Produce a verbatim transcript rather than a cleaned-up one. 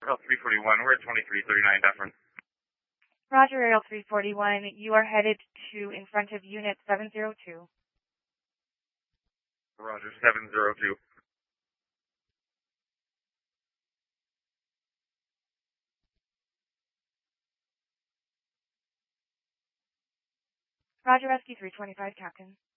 L three forty-one, we're at twenty-three thirty-nine deference. Roger, Aerial three forty-one. You are headed to in front of Unit seven zero two. Roger, seven zero two. Roger, Rescue three twenty-five, Captain.